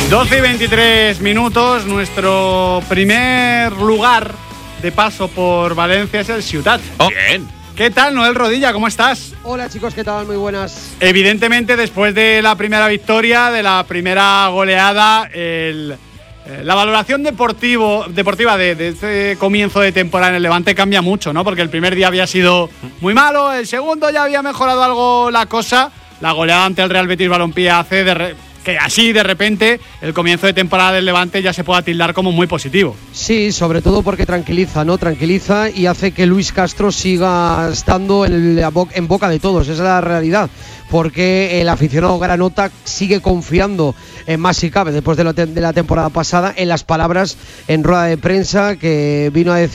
12 y 23 minutos, nuestro primer lugar de paso por Valencia es el Ciutat. Bien. ¿Qué tal, Noel Rodilla? ¿Cómo estás? Hola chicos, ¿qué tal? Muy buenas. Evidentemente, después de la primera victoria, de la primera goleada, la valoración deportiva de este comienzo de temporada en el Levante cambia mucho, ¿no? Porque el primer día había sido muy malo, el segundo ya había mejorado algo la cosa. La goleada ante el Real Betis Balompié hace que así de repente el comienzo de temporada del Levante ya se pueda tildar como muy positivo. Sí, sobre todo porque tranquiliza, ¿no? Tranquiliza y hace que Luis Castro siga estando en boca de todos, esa es la realidad. Porque el aficionado granota sigue confiando en más si cabe, después de la temporada pasada, en las palabras en rueda de prensa que vino a decir